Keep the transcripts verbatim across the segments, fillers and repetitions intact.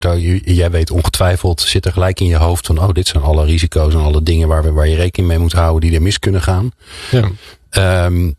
Jij weet ongetwijfeld, zit er gelijk in je hoofd van, oh, dit zijn alle risico's en alle dingen waar, we, waar je rekening mee moet houden die er mis kunnen gaan. Ja. Um,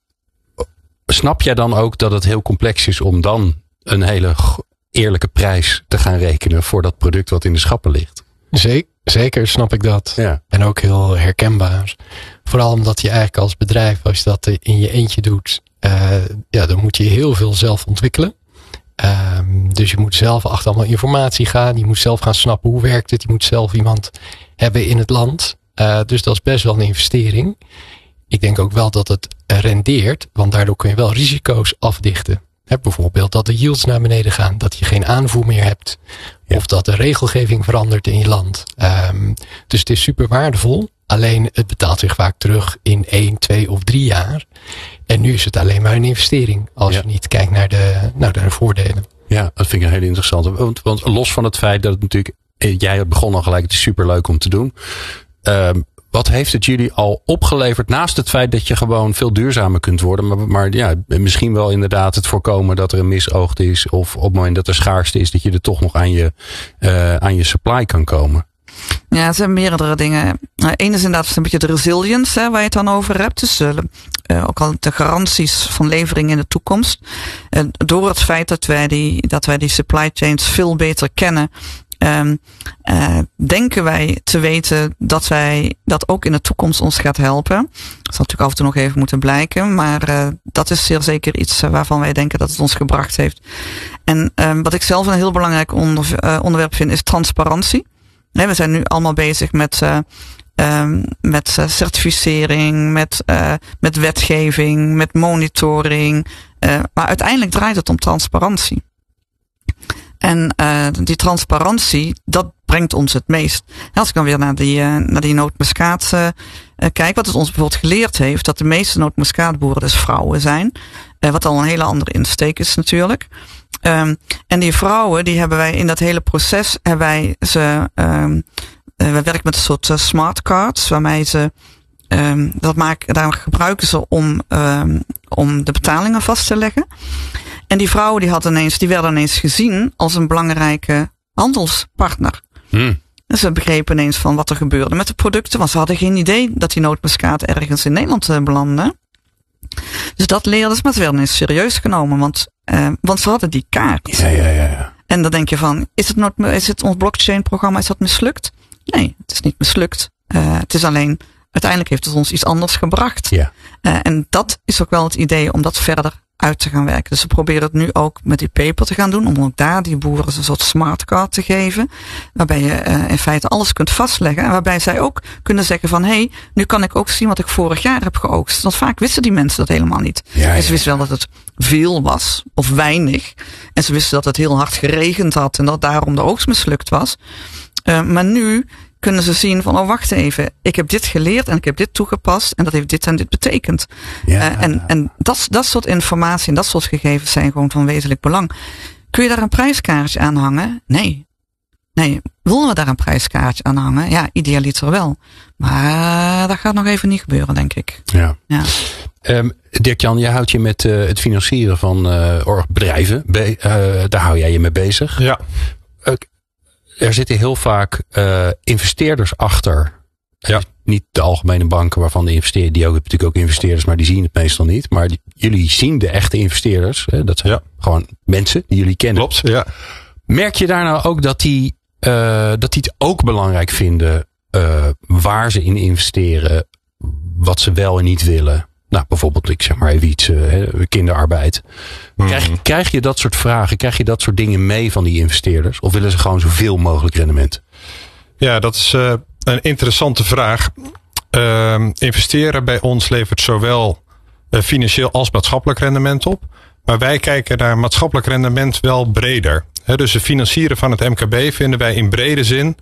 snap jij dan ook dat het heel complex is om dan een hele eerlijke prijs te gaan rekenen voor dat product wat in de schappen ligt? Zeker, zeker snap ik dat. Ja. En ook heel herkenbaar. Vooral omdat je eigenlijk als bedrijf, als je dat in je eentje doet, uh, ja, dan moet je heel veel zelf ontwikkelen. Um, dus je moet zelf achter allemaal informatie gaan. Je moet zelf gaan snappen hoe werkt het. Je moet zelf iemand hebben in het land. Uh, dus dat is best wel een investering. Ik denk ook wel dat het rendeert. Want daardoor kun je wel risico's afdichten. He, bijvoorbeeld dat de yields naar beneden gaan. Dat je geen aanvoer meer hebt. Ja. Of dat de regelgeving verandert in je land. Um, dus het is super waardevol. Alleen het betaalt zich vaak terug in één, twee of drie jaar. En nu is het alleen maar een investering. Als ja. je niet kijkt naar de, naar de voordelen. Ja, dat vind ik een hele interessante. Want, want los van het feit dat het natuurlijk, jij begon al gelijk, het is super leuk om te doen. Um, wat heeft het jullie al opgeleverd naast het feit dat je gewoon veel duurzamer kunt worden. Maar, maar ja, misschien wel inderdaad het voorkomen dat er een misoogd is. Of op het moment dat er schaarste is, dat je er toch nog aan je, uh, aan je supply kan komen. Ja, er zijn meerdere dingen. Eén is inderdaad een beetje de resilience, hè, waar je het dan over hebt. Dus uh, ook al de garanties van levering in de toekomst. Uh, door het feit dat wij die, dat wij die supply chains veel beter kennen, Um, uh, denken wij te weten dat wij dat ook in de toekomst ons gaat helpen. Dat zal natuurlijk af en toe nog even moeten blijken. Maar uh, dat is zeer zeker iets uh, waarvan wij denken dat het ons gebracht heeft. En um, wat ik zelf een heel belangrijk onder, uh, onderwerp vind is transparantie. Nee, we zijn nu allemaal bezig met, uh, um, met uh, certificering, met, uh, met wetgeving, met monitoring. Uh, maar uiteindelijk draait het om transparantie. En uh, die transparantie, dat brengt ons het meest. Als ik dan weer naar die, uh, naar die nootmuskaat uh, kijk, wat het ons bijvoorbeeld geleerd heeft, dat de meeste nootmuskaatboeren dus vrouwen zijn. Uh, wat al een hele andere insteek is natuurlijk. Um, en die vrouwen, die hebben wij in dat hele proces, hebben wij ze, um, uh, we werken met een soort uh, smart cards, waarmee ze, um, dat maken, daar gebruiken ze om, um, om de betalingen vast te leggen. En die vrouwen die hadden ineens, die werden ineens gezien als een belangrijke handelspartner. Hmm. En ze begrepen ineens van wat er gebeurde met de producten, want ze hadden geen idee dat die nootmuskaat ergens in Nederland uh, belandde. Dus dat leerden ze, maar ze werden ineens serieus genomen, want, uh, want ze hadden die kaart. Ja, ja, ja, ja. En dan denk je van, is het, not, is het ons blockchain-programma, is dat mislukt? Nee, het is niet mislukt. Uh, het is alleen, uiteindelijk heeft het ons iets anders gebracht. Ja. Uh, en dat is ook wel het idee om dat verder uit te gaan werken. Dus we proberen het nu ook met die paper te gaan doen, om ook daar die boeren een soort smartcard te geven, waarbij je uh, in feite alles kunt vastleggen en waarbij zij ook kunnen zeggen van, hé, hey, nu kan ik ook zien wat ik vorig jaar heb geoogst. Want vaak wisten die mensen dat helemaal niet. Ja, en ze wisten wel dat het veel was, of weinig, en ze wisten dat het heel hard geregend had en dat daarom de oogst mislukt was. Uh, maar nu kunnen ze zien van, oh wacht even, ik heb dit geleerd en ik heb dit toegepast en dat heeft dit en dit betekend. Ja. Uh, en en dat, dat soort informatie en dat soort gegevens zijn gewoon van wezenlijk belang. Kun je daar een prijskaartje aan hangen? Nee. Nee. Willen we daar een prijskaartje aan hangen? Ja, idealiter wel. Maar dat gaat nog even niet gebeuren, denk ik. Ja. ja. Um, Dirk-Jan, jij houdt je met uh, het financieren van uh, bedrijven. Be- uh, daar hou jij je mee bezig. Ja. Uh, Er zitten heel vaak uh, investeerders achter. Ja. Niet de algemene banken waarvan de investeerders, die ook natuurlijk ook investeerders, maar die zien het meestal niet. Maar die, jullie zien de echte investeerders. Hè? Dat zijn ja. gewoon mensen die jullie kennen. Klopt, ja. Merk je daar nou ook dat die, uh, dat die het ook belangrijk vinden uh, waar ze in investeren, wat ze wel en niet willen? Nou, bijvoorbeeld, ik zeg maar even iets, uh, kinderarbeid. Krijg, hmm. krijg je dat soort vragen, krijg je dat soort dingen mee van die investeerders? Of willen ze gewoon zoveel mogelijk rendement? Ja, dat is uh, een interessante vraag. Uh, investeren bij ons levert zowel uh, financieel als maatschappelijk rendement op. Maar wij kijken naar maatschappelijk rendement wel breder. He, dus het financieren van het M K B vinden wij in brede zin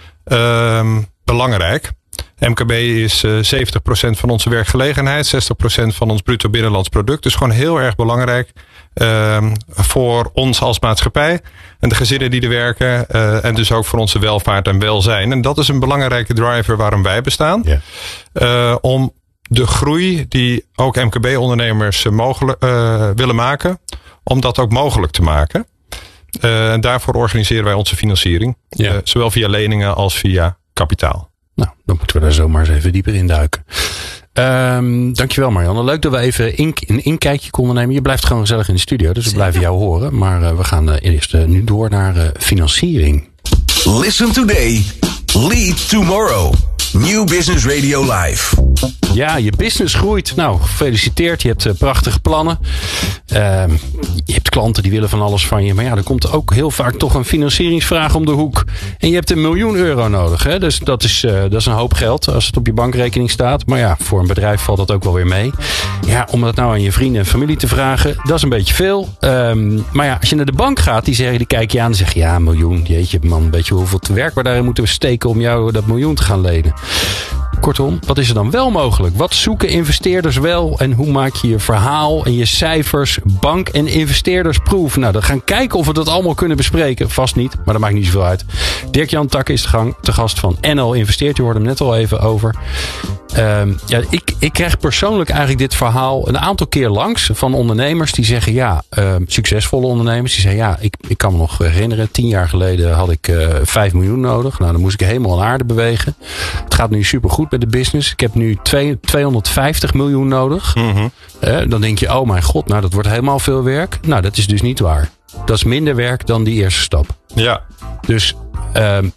uh, belangrijk. M K B is uh, zeventig procent van onze werkgelegenheid, zestig procent van ons bruto binnenlands product. Dus gewoon heel erg belangrijk uh, voor ons als maatschappij en de gezinnen die er werken. Uh, en dus ook voor onze welvaart en welzijn. En dat is een belangrijke driver waarom wij bestaan. Yeah. Uh, om de groei die ook M K B-ondernemers mogelijk uh, willen maken, om dat ook mogelijk te maken. Uh, en daarvoor organiseren wij onze financiering. Ja. Uh, zowel via leningen als via kapitaal. Nou, dan moeten we daar zomaar eens even dieper in duiken. Um, dankjewel Marianne. Leuk dat we even in, een inkijkje konden nemen. Je blijft gewoon gezellig in de studio, dus we blijven jou horen. Maar uh, we gaan uh, eerst uh, nu door naar uh, financiering. Listen today, lead tomorrow. New Business Radio Live. Ja, je business groeit. Nou, gefeliciteerd. Je hebt uh, prachtige plannen. Uh, je hebt klanten die willen van alles van je. Maar ja, er komt ook heel vaak toch een financieringsvraag om de hoek. En je hebt een miljoen euro nodig. Hè? Dus dat is, uh, dat is een hoop geld als het op je bankrekening staat. Maar ja, voor een bedrijf valt dat ook wel weer mee. Ja, om dat nou aan je vrienden en familie te vragen, dat is een beetje veel. Um, maar ja, als je naar de bank gaat, die, zeggen, die kijken je aan en zeggen, ja, een miljoen. Jeetje man, weet je hoeveel werk we daarin moeten steken om jou dat miljoen te gaan lenen. Kortom, wat is er dan wel mogelijk? Wat zoeken investeerders wel? En hoe maak je je verhaal en je cijfers bank- en investeerdersproof? Nou, dan gaan kijken of we dat allemaal kunnen bespreken. Vast niet, maar dat maakt niet zoveel uit. Dirk-Jan Takke is de, gang, de gast van N L Investeert. Je hoorde hem net al even over. Um, ja, ik, ik krijg persoonlijk eigenlijk dit verhaal een aantal keer langs van ondernemers die zeggen, ja, uh, succesvolle ondernemers, die zeggen, ja, ik, ik kan me nog herinneren, tien jaar geleden had ik uh, vijf miljoen nodig. Nou, dan moest ik helemaal aan aarde bewegen. Het gaat nu supergoed met de business. Ik heb nu tweehonderdvijftig miljoen nodig. Mm-hmm. Uh, dan denk je, oh mijn god, nou dat wordt helemaal veel werk. Nou, dat is dus niet waar. Dat is minder werk dan die eerste stap. Ja. Dus um,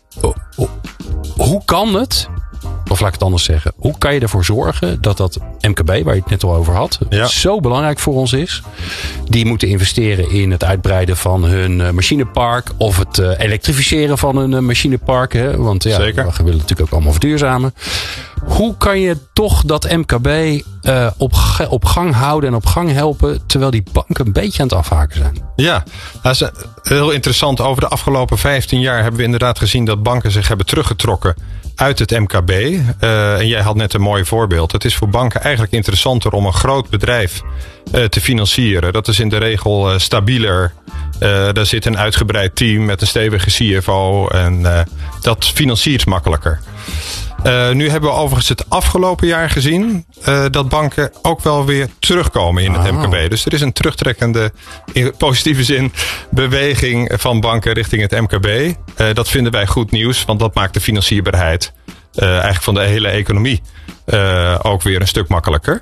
hoe kan het? Of laat ik het anders zeggen. Hoe kan je ervoor zorgen dat dat M K B, waar je het net al over had, ja, zo belangrijk voor ons is. Die moeten investeren in het uitbreiden van hun machinepark. Of het uh, elektrificeren van hun machinepark. Hè? Want ja, Zeker. we willen natuurlijk ook allemaal verduurzamen. Hoe kan je toch dat M K B uh, op, op gang houden en op gang helpen, terwijl die banken een beetje aan het afhaken zijn? Ja, dat is heel interessant. Over de afgelopen vijftien jaar hebben we inderdaad gezien dat banken zich hebben teruggetrokken uit het M K B. Uh, en jij had net een mooi voorbeeld. Het is voor banken eigenlijk interessanter om een groot bedrijf uh, te financieren. Dat is in de regel uh, stabieler. Uh, daar zit een uitgebreid team met een stevige C F O. En uh, dat financiert makkelijker. Uh, nu hebben we overigens het afgelopen jaar gezien uh, dat banken ook wel weer terugkomen in het oh. M K B. Dus er is een terugtrekkende, in positieve zin, beweging van banken richting het M K B. Uh, dat vinden wij goed nieuws, want dat maakt de financierbaarheid uh, eigenlijk van de hele economie uh, ook weer een stuk makkelijker.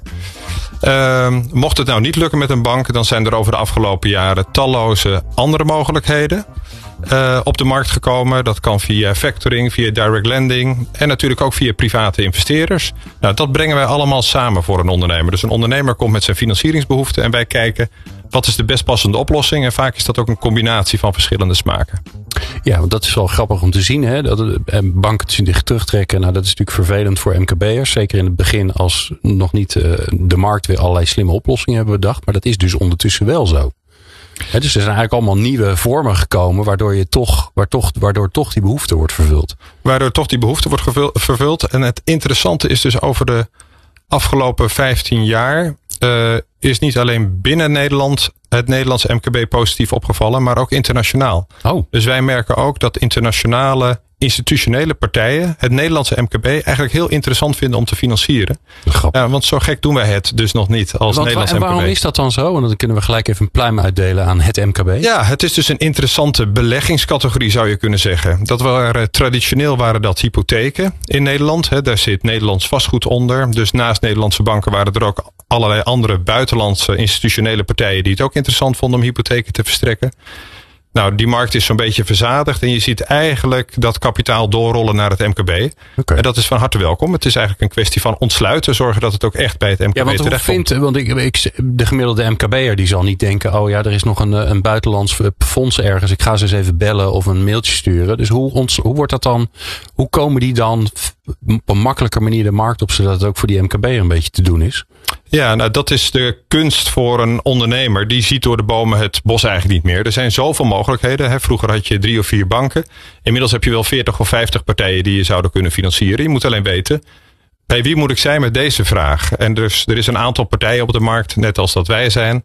Uh, mocht het nou niet lukken met een bank, dan zijn er over de afgelopen jaren talloze andere mogelijkheden Uh, op de markt gekomen. Dat kan via factoring, via direct lending en natuurlijk ook via private investeerders. Nou, dat brengen wij allemaal samen voor een ondernemer. Dus een ondernemer komt met zijn financieringsbehoeften en wij kijken wat is de best passende oplossing. En vaak is dat ook een combinatie van verschillende smaken. Ja, want dat is wel grappig om te zien. Hè? Dat banken zich terugtrekken. Nou, dat is natuurlijk vervelend voor M K B'ers. Zeker in het begin als nog niet uh, de markt weer allerlei slimme oplossingen hebben bedacht. Maar dat is dus ondertussen wel zo. He, dus er zijn eigenlijk allemaal nieuwe vormen gekomen waardoor, je toch, waar toch, waardoor toch die behoefte wordt vervuld. Waardoor toch die behoefte wordt vervuld. En het interessante is dus over de afgelopen vijftien jaar uh, is niet alleen binnen Nederland het Nederlandse M K B positief opgevallen, maar ook internationaal. Oh. Dus wij merken ook dat internationale institutionele partijen het Nederlandse M K B eigenlijk heel interessant vinden om te financieren. Ja, want zo gek doen wij het dus nog niet als want, Nederlands M K B. En waarom is dat dan zo? Want dan kunnen we gelijk even een pluim uitdelen aan het M K B. Ja, het is dus een interessante beleggingscategorie zou je kunnen zeggen. Dat waren, traditioneel waren dat hypotheken in Nederland. Hè, daar zit Nederlands vastgoed onder. Dus naast Nederlandse banken waren er ook allerlei andere buitenlandse institutionele partijen die het ook interessant vonden om hypotheken te verstrekken. Nou, die markt is zo'n beetje verzadigd en je ziet eigenlijk dat kapitaal doorrollen naar het M K B. Okay. En dat is van harte welkom. Het is eigenlijk een kwestie van ontsluiten, zorgen dat het ook echt bij het M K B ja, want terechtkomt. Vindt, want ik, ik, de gemiddelde M K B'er die zal niet denken, oh ja, er is nog een, een buitenlands fonds ergens. Ik ga ze eens even bellen of een mailtje sturen. Dus hoe, ons, hoe wordt dat dan, hoe komen die dan op een makkelijker manier de markt op, zodat het ook voor die M K B'er een beetje te doen is? Ja, nou dat is de kunst voor een ondernemer. Die ziet door de bomen het bos eigenlijk niet meer. Er zijn zoveel mogelijkheden. Hè. Vroeger had je drie of vier banken. Inmiddels heb je wel veertig of vijftig partijen die je zouden kunnen financieren. Je moet alleen weten, bij wie moet ik zijn met deze vraag? En dus er is een aantal partijen op de markt, net als dat wij zijn,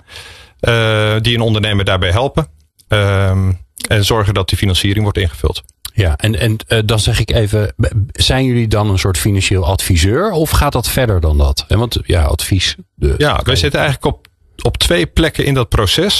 uh, die een ondernemer daarbij helpen. Uh, en zorgen dat die financiering wordt ingevuld. Ja, en, en uh, dan zeg ik even, zijn jullie dan een soort financieel adviseur of gaat dat verder dan dat? En want ja, advies. De, ja, wij zitten eigenlijk op, op twee plekken in dat proces.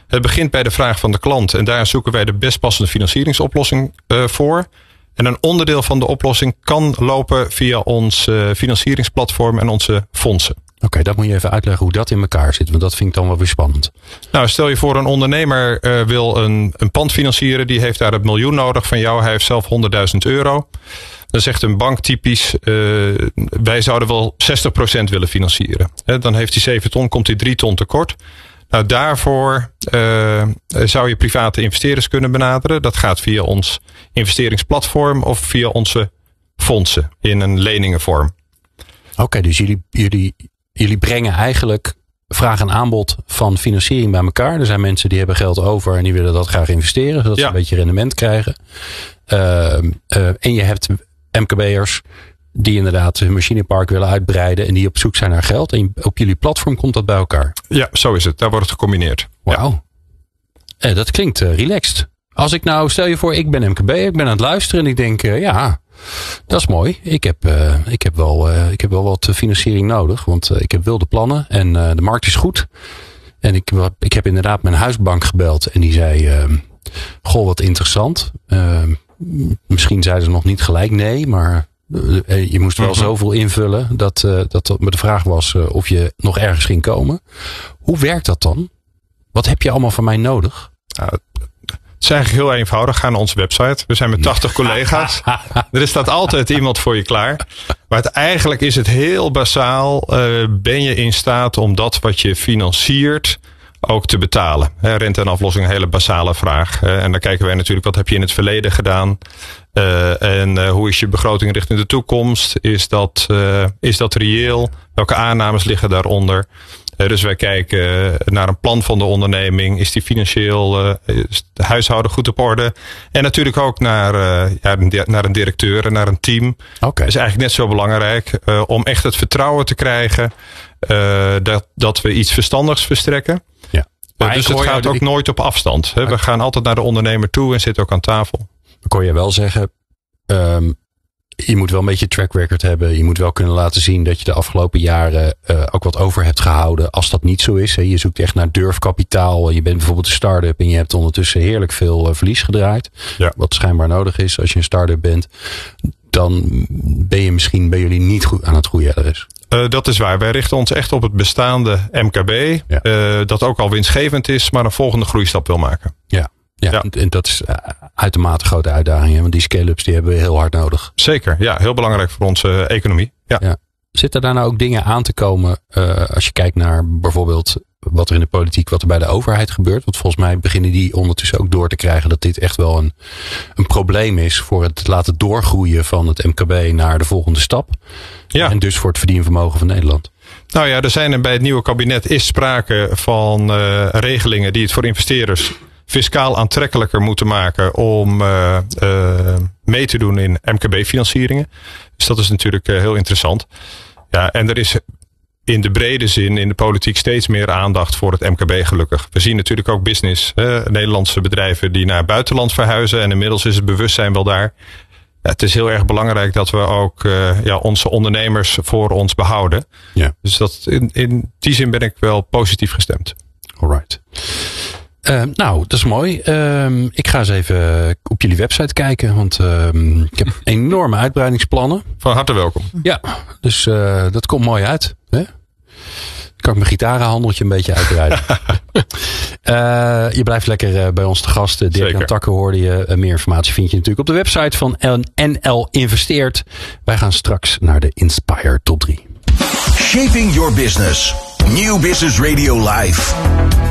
Het begint bij de vraag van de klant. En daar zoeken wij de best passende financieringsoplossing uh, voor. En een onderdeel van de oplossing kan lopen via ons uh, financieringsplatform en onze fondsen. Oké, okay, dat moet je even uitleggen hoe dat in elkaar zit. Want dat vind ik dan wel weer spannend. Nou, stel je voor een ondernemer uh, wil een, een pand financieren. Die heeft daar een miljoen nodig van jou. Hij heeft zelf honderdduizend euro. Dan zegt een bank typisch, uh, wij zouden wel zestig procent willen financieren. He, dan heeft hij zeven ton, komt hij drie ton tekort. Nou, daarvoor uh, zou je private investeerders kunnen benaderen. Dat gaat via ons investeringsplatform of via onze fondsen in een leningenvorm. Oké, okay, dus jullie, jullie, jullie brengen eigenlijk vraag en aanbod van financiering bij elkaar. Er zijn mensen die hebben geld over en die willen dat graag investeren. Zodat ja. ze een beetje rendement krijgen. Uh, uh, en je hebt M K B'ers die inderdaad hun machinepark willen uitbreiden en die op zoek zijn naar geld. En op jullie platform komt dat bij elkaar. Ja, zo is het. Daar wordt het gecombineerd. Wauw. Ja. Eh, dat klinkt uh, relaxed. Als ik nou, stel je voor, ik ben M K B, ik ben aan het luisteren en ik denk, uh, ja, dat is mooi. Ik heb, uh, ik heb, wel, uh, ik heb wel wat financiering nodig, want uh, ik heb wilde plannen en uh, de markt is goed. En ik, ik heb inderdaad mijn huisbank gebeld en die zei, uh, goh, wat interessant. Uh, misschien zeiden ze nog niet gelijk nee, maar uh, je moest wel mm-hmm. zoveel invullen dat, uh, dat de vraag was uh, of je nog ergens ging komen. Hoe werkt dat dan? Wat heb je allemaal van mij nodig? Uh, Het is eigenlijk heel eenvoudig. Ga naar onze website. We zijn met tachtig collega's. Er staat altijd iemand voor je klaar. Maar het, eigenlijk is het heel basaal. Uh, ben je in staat om dat wat je financiert ook te betalen? He, rente en aflossing, een hele basale vraag. Uh, en dan kijken wij natuurlijk, wat heb je in het verleden gedaan? Uh, en uh, hoe is je begroting richting de toekomst? Is dat, uh, is dat reëel? Welke aannames liggen daaronder? Uh, dus wij kijken naar een plan van de onderneming. Is die financieel, uh, is het huishouden goed op orde? En natuurlijk ook naar, uh, ja, naar een directeur en naar een team. Okay. Dat is eigenlijk net zo belangrijk. Uh, om echt het vertrouwen te krijgen uh, dat, dat we iets verstandigs verstrekken. Ja. Uh, dus het gaat ook ik... nooit op afstand. Hè? We gaan altijd naar de ondernemer toe en zitten ook aan tafel. Dan kon je wel zeggen, um, je moet wel een beetje track record hebben. Je moet wel kunnen laten zien dat je de afgelopen jaren uh, ook wat over hebt gehouden. Als dat niet zo is. Hè, je zoekt echt naar durfkapitaal. Je bent bijvoorbeeld een start-up en je hebt ondertussen heerlijk veel uh, verlies gedraaid. Ja. Wat schijnbaar nodig is als je een start-up bent. Dan ben je misschien bij jullie niet goed aan het groeien. Dus. Uh, dat is waar. Wij richten ons echt op het bestaande M K B. Ja. Uh, dat ook al winstgevend is, maar een volgende groeistap wil maken. Ja. Ja, ja. En dat is uitermate grote uitdaging. Hè? Want die scale-ups die hebben we heel hard nodig. Zeker, ja. Heel belangrijk voor onze economie. Ja. Ja. Zitten daar nou ook dingen aan te komen uh, als je kijkt naar bijvoorbeeld wat er in de politiek, wat er bij de overheid gebeurt? Want volgens mij beginnen die ondertussen ook door te krijgen dat dit echt wel een, een probleem is voor het laten doorgroeien van het M K B naar de volgende stap. Ja. En dus voor het verdienvermogen van Nederland. Nou ja, er zijn er bij het nieuwe kabinet is sprake van uh, regelingen die het voor investeerders fiscaal aantrekkelijker moeten maken om uh, uh, mee te doen in M K B-financieringen. Dus dat is natuurlijk uh, heel interessant. Ja, en er is in de brede zin in de politiek steeds meer aandacht voor het M K B gelukkig. We zien natuurlijk ook business, uh, Nederlandse bedrijven die naar het buitenland verhuizen en inmiddels is het bewustzijn wel daar. Ja, het is heel erg belangrijk dat we ook uh, ja, onze ondernemers voor ons behouden. Ja. Dus dat in, in die zin ben ik wel positief gestemd. Alright. Uh, nou, dat is mooi. Uh, ik ga eens even op jullie website kijken. Want uh, ik heb enorme uitbreidingsplannen. Van harte welkom. Ja, dus uh, dat komt mooi uit. Hè? Kan ik mijn gitarenhandeltje een beetje uitbreiden. uh, je blijft lekker uh, bij ons te gast. Dirk Zeker. Aan Takken hoorde je. Uh, meer informatie vind je natuurlijk op de website van N L Investeert. Wij gaan straks naar de Inspire Top drie. Shaping Your Business. New Business Radio Live.